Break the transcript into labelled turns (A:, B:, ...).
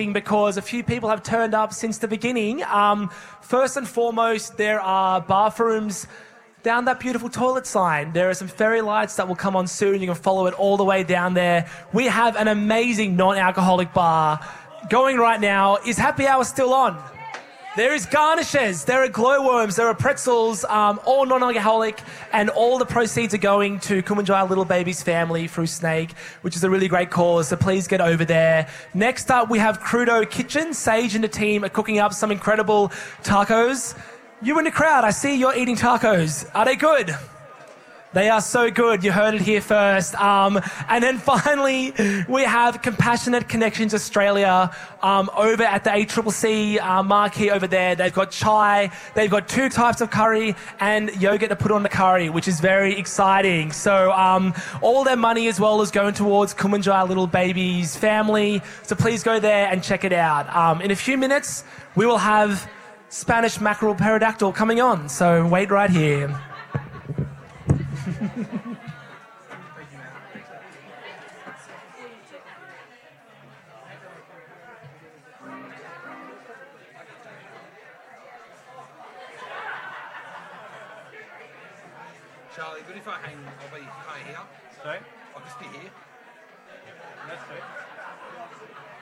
A: because a few people have turned up since the beginning. First and foremost, there are bathrooms down that beautiful toilet sign. There are some fairy lights that will come on soon. You can follow it all the way down there. We have an amazing non-alcoholic bar going right now. Is happy hour still on? There is garnishes, there are glowworms, there are pretzels, all non-alcoholic, and all the proceeds are going to Kumanjaya Little Baby's family through Snake, which is a really great cause, so please get over there. Next up, we have Crudo Kitchen. Sage and the team are cooking up some incredible tacos. You in the crowd, I see you're eating tacos. Are they good? They are so good. You heard it here first. And then finally, we have Compassionate Connections Australia over at the ACCC marquee over there. They've got chai, they've got 2 types of curry and yogurt to put on the curry, which is very exciting. So all their money as well is going towards Kumanjaya Little Baby's family. So please go there and check it out. In a few minutes, we will have Spanish mackerel pterodactyl coming on. So wait right here.
B: Charlie, good if I hang, I'll be here.
C: Sorry?
B: I'll just be here.
C: That's good.